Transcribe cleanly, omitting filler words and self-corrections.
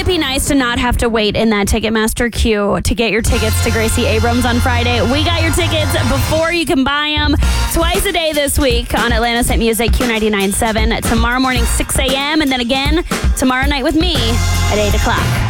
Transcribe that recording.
be nice to not have to wait in that Ticketmaster queue to get your tickets to Gracie Abrams on Friday. We got your tickets before you can buy them twice a day this week on Atlantis at Music Q99.7. Tomorrow morning, 6 a.m. and then again tomorrow night with me at 8 o'clock.